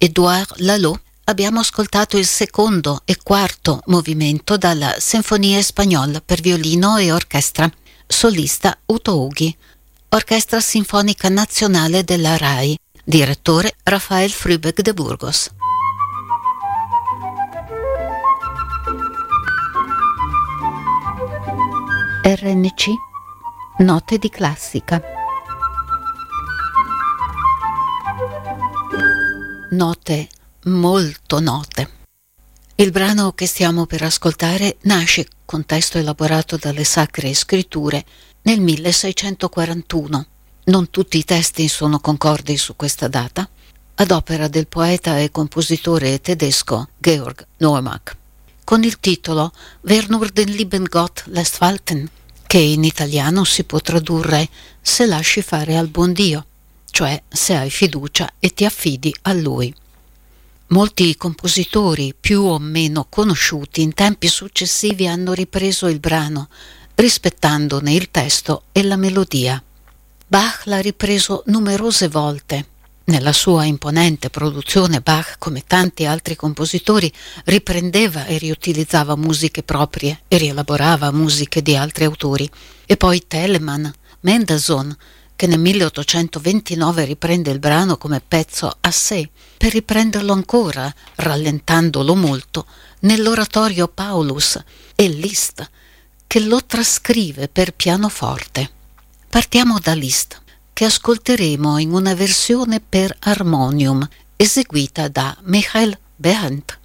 Édouard Lalo, abbiamo ascoltato il secondo e quarto movimento dalla Sinfonia Spagnola per violino e orchestra, solista Uto Ughi, Orchestra Sinfonica Nazionale della RAI, direttore Rafael Frübeck de Burgos. RNC, note di classica. Note molto note. Il brano che stiamo per ascoltare nasce con testo elaborato dalle Sacre Scritture nel 1641. Non tutti i testi sono concordi su questa data, ad opera del poeta e compositore tedesco Georg Normack, con il titolo Wer nur den lieben Gott lässt walten, che in italiano si può tradurre Se lasci fare al buon Dio, cioè se hai fiducia e ti affidi a Lui. Molti compositori più o meno conosciuti in tempi successivi hanno ripreso il brano, rispettandone il testo e la melodia. Bach l'ha ripreso numerose volte. Nella sua imponente produzione Bach, come tanti altri compositori, riprendeva e riutilizzava musiche proprie e rielaborava musiche di altri autori. E poi Telemann, Mendelssohn, che nel 1829 riprende il brano come pezzo a sé, per riprenderlo ancora, rallentandolo molto, nell'oratorio Paulus, e Liszt, che lo trascrive per pianoforte. Partiamo da Liszt, che ascolteremo in una versione per armonium, eseguita da Michael Behrendt.